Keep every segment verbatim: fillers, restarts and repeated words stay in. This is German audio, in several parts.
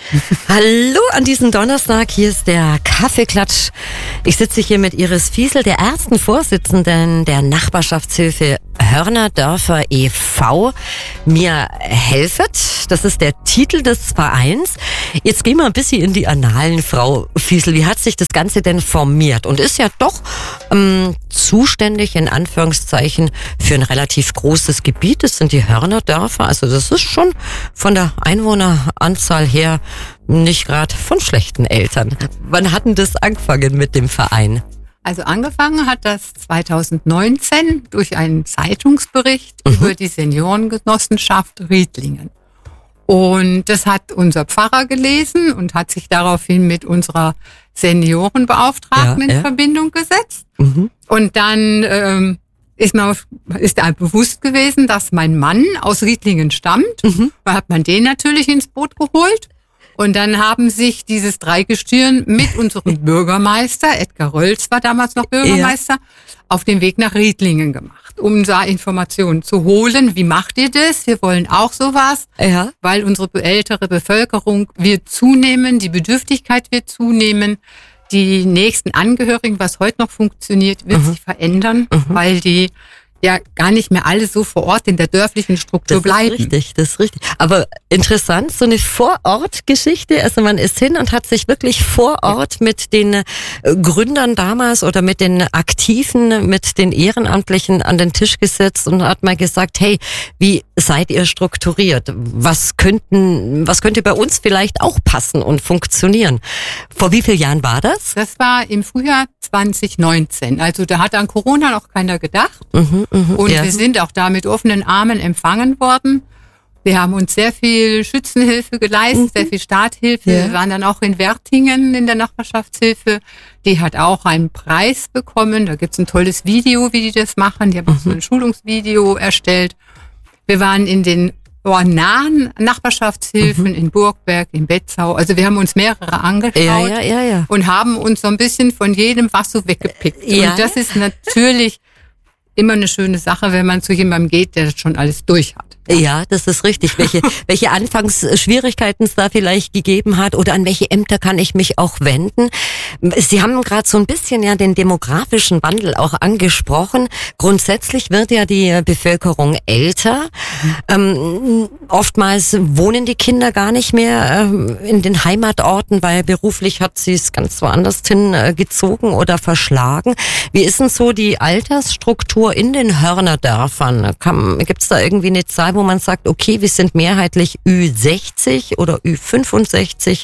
Hallo an diesem Donnerstag, hier ist der Kaffeeklatsch. Ich sitze hier mit Iris Fiesel, der ersten Vorsitzenden der Nachbarschaftshilfe Hörnerdörfer e V Mir helfet. Das ist der Titel des Vereins. Jetzt gehen wir ein bisschen in die Annalen, Frau Fiesel. Wie hat sich das Ganze denn formiert? Und ist ja doch ähm, zuständig, in Anführungszeichen, für ein relativ großes Gebiet. Das sind die Hörnerdörfer. Also das ist schon von der Einwohneranzahl her nicht gerade von schlechten Eltern. Wann hat denn das angefangen mit dem Verein? Also angefangen hat das zweitausendneunzehn durch einen Zeitungsbericht mhm. über die Seniorengenossenschaft Riedlingen. Und das hat unser Pfarrer gelesen und hat sich daraufhin mit unserer Seniorenbeauftragten ja, in ja. Verbindung gesetzt. Mhm. Und dann ähm, ist mir ist einem bewusst gewesen, dass mein Mann aus Riedlingen stammt. Mhm. Da hat man den natürlich ins Boot geholt. Und dann haben sich dieses Dreigestirn mit unserem Bürgermeister, Edgar Rölz war damals noch Bürgermeister, ja. auf den Weg nach Riedlingen gemacht, um da Informationen zu holen. Wie macht ihr das? Wir wollen auch sowas, ja. weil unsere ältere Bevölkerung wird zunehmen, die Bedürftigkeit wird zunehmen. Die nächsten Angehörigen, was heute noch funktioniert, wird mhm. sich verändern, mhm. weil die ja gar nicht mehr alle so vor Ort in der dörflichen Struktur das bleiben. Das ist richtig, das ist richtig. Aber interessant, so eine Vorortgeschichte, also man ist hin und hat sich wirklich vor Ort ja. mit den Gründern damals oder mit den Aktiven, mit den Ehrenamtlichen an den Tisch gesetzt und hat mal gesagt, hey, wie seid ihr strukturiert? Was könnten, was könnte bei uns vielleicht auch passen und funktionieren? Vor wie vielen Jahren war das? Das war im Frühjahr zwanzig neunzehn. Also da hat an Corona noch keiner gedacht. Mhm. Und ja. wir sind auch da mit offenen Armen empfangen worden. Wir haben uns sehr viel Schützenhilfe geleistet, mhm. sehr viel Starthilfe. Ja. Wir waren dann auch in Wertingen in der Nachbarschaftshilfe. Die hat auch einen Preis bekommen. Da gibt's ein tolles Video, wie die das machen. Die haben mhm. auch so ein Schulungsvideo erstellt. Wir waren in den oh, nahen Nachbarschaftshilfen mhm. in Burgberg, in Betzau. Also wir haben uns mehrere angeschaut ja, ja, ja, ja. und haben uns so ein bisschen von jedem was so weggepickt. Ja. Und das ist natürlich immer eine schöne Sache, wenn man zu jemandem geht, der das schon alles durch hat. Ja, ja das ist richtig. Welche, welche Anfangsschwierigkeiten es da vielleicht gegeben hat oder an welche Ämter kann ich mich auch wenden? Sie haben gerade so ein bisschen ja den demografischen Wandel auch angesprochen. Grundsätzlich wird ja die Bevölkerung älter. Mhm. Ähm, oftmals wohnen die Kinder gar nicht mehr ähm, in den Heimatorten, weil beruflich hat sie es ganz woanders hin äh, gezogen oder verschlagen. Wie ist denn so die Altersstruktur in den Hörnerdörfern? Gibt es da irgendwie eine Zahl, wo man sagt, okay, wir sind mehrheitlich Ü sechzig oder Ü fünfundsechzig?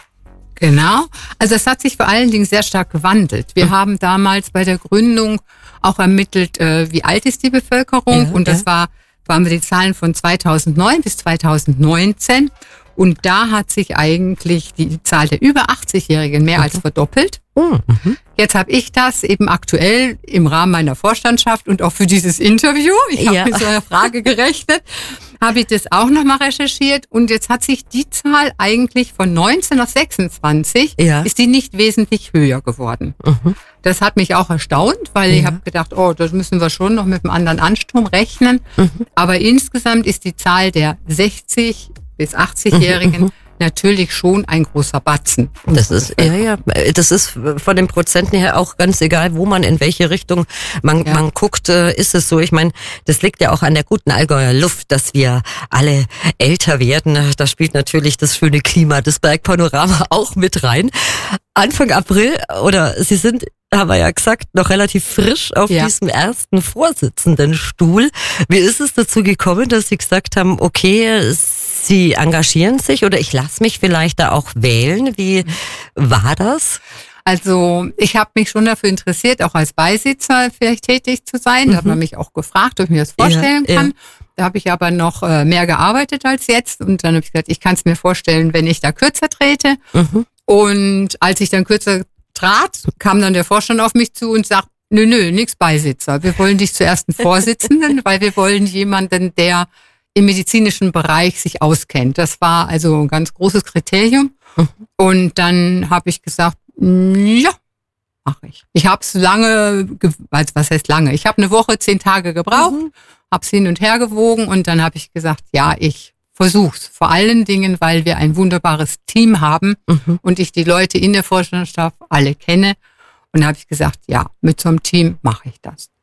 Genau. Also es hat sich vor allen Dingen sehr stark gewandelt. Wir mhm. haben damals bei der Gründung auch ermittelt, äh, wie alt ist die Bevölkerung. Ja, und das ja. war, waren wir die Zahlen von zweitausendneun bis zweitausendneunzehn. Und da hat sich eigentlich die Zahl der über achtzig-Jährigen mehr mhm. als verdoppelt. Mhm. Jetzt habe ich das eben aktuell im Rahmen meiner Vorstandschaft und auch für dieses Interview, ich habe ja. mit so einer Frage gerechnet, habe ich das auch nochmal recherchiert. Und jetzt hat sich die Zahl eigentlich von neunzehn auf sechsundzwanzig, ja. ist die nicht wesentlich höher geworden. Mhm. Das hat mich auch erstaunt, weil ja. ich habe gedacht, oh, das müssen wir schon noch mit einem anderen Ansturm rechnen. Mhm. Aber insgesamt ist die Zahl der sechzig- bis achtzig-Jährigen mhm. natürlich schon ein großer Batzen. Das ist, ja, ja, das ist von den Prozenten her auch ganz egal, wo man, in welche Richtung man, ja. man guckt, ist es so. Ich meine, das liegt ja auch an der guten Allgäuer Luft, dass wir alle älter werden. Da spielt natürlich das schöne Klima, das Bergpanorama auch mit rein. Anfang April, oder Sie sind, haben wir ja gesagt, noch relativ frisch auf ja. diesem ersten Vorsitzendenstuhl. Wie ist es dazu gekommen, dass Sie gesagt haben, okay, Sie engagieren sich oder ich lasse mich vielleicht da auch wählen? Wie war das? Also ich habe mich schon dafür interessiert, auch als Beisitzer vielleicht tätig zu sein. Mhm. Da hat man mich auch gefragt, ob ich mir das vorstellen ja, kann. Ja. Da habe ich aber noch äh, mehr gearbeitet als jetzt. Und dann habe ich gesagt, ich kann es mir vorstellen, wenn ich da kürzer trete. Mhm. Und als ich dann kürzer trat, kam dann der Vorstand auf mich zu und sagt, nö, nö, nix Beisitzer. Wir wollen dich zuerst einen Vorsitzenden, weil wir wollen jemanden, der im medizinischen Bereich sich auskennt. Das war also ein ganz großes Kriterium. Mhm. Und dann habe ich gesagt, ja, mache ich. Ich habe es lange, was heißt lange? Ich habe eine Woche, zehn Tage gebraucht, mhm. habe es hin und her gewogen und dann habe ich gesagt, ja, ich versuch's. Vor allen Dingen, weil wir ein wunderbares Team haben mhm. und ich die Leute in der Vorstandschaft alle kenne. Und da habe ich gesagt, ja, mit so einem Team mache ich das.